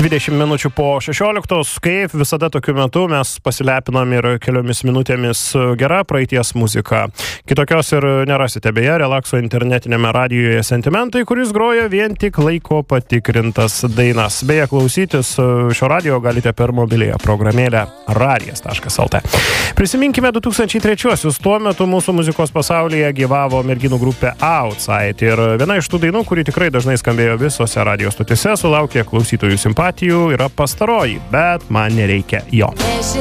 20 minučių po 16, kaip visada tokiu metu mes pasilepinam ir keliomis minutėmis gera praeities muzika. Kitokios ir nerasite, beje, Relakso internetinėme radijoje Sentimentai, kuris groja vien tik laiko patikrintas dainas. Beje, klausytis šio radijo galite per mobilėje programėlę radijas.lt. Prisiminkime 2003-uosius, tuo metu mūsų muzikos pasaulyje gyvavo merginų grupė Outside ir viena iš tų dainų, kuri tikrai dažnai skambėjo visose radijos stotise, sulaukė klausytojų simpatijų, yra pastaroji, bet man nereikia jo.